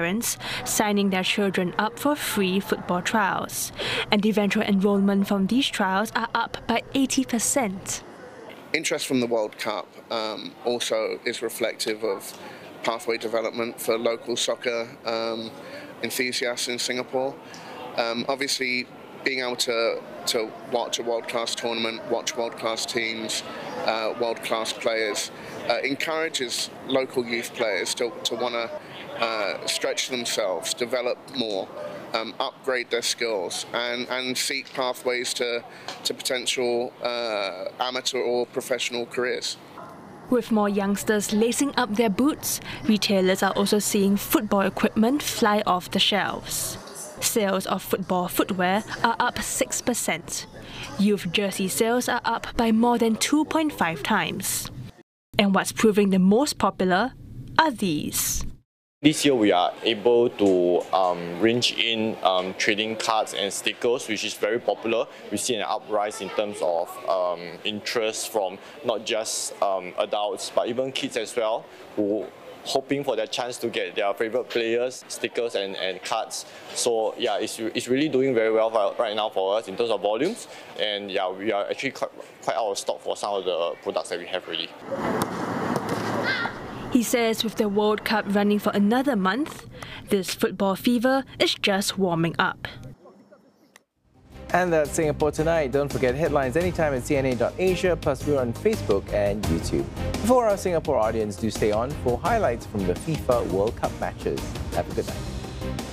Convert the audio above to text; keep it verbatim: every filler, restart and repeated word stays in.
parents signing their children up for free football trials. And eventual enrollment from these trials are up by eighty percent. Interest from the World Cup um, also is reflective of pathway development for local soccer um, enthusiasts in Singapore. Um, obviously, being able to, to watch a world-class tournament, watch world-class teams, uh, world-class players, uh, encourages local youth players to, to want to uh, stretch themselves, develop more, um, upgrade their skills, and, and seek pathways to, to potential uh, amateur or professional careers. With more youngsters lacing up their boots, retailers are also seeing football equipment fly off the shelves. Sales of football footwear are up six percent. Youth jersey sales are up by more than two point five times. And what's proving the most popular are these. This year we are able to um, range in um, trading cards and stickers, which is very popular. We see an uprise in terms of um, interest from not just um, adults but even kids as well, who hoping for their chance to get their favorite players, stickers and, and cards. So yeah, it's, it's really doing very well for, right now for us in terms of volumes. And yeah, we are actually quite, quite out of stock for some of the products that we have already. He says with the World Cup running for another month, this football fever is just warming up. And that's Singapore Tonight. Don't forget headlines anytime at C N A dot Asia, plus we're on Facebook and YouTube. For our Singapore audience, do stay on for highlights from the FIFA World Cup matches. Have a good night.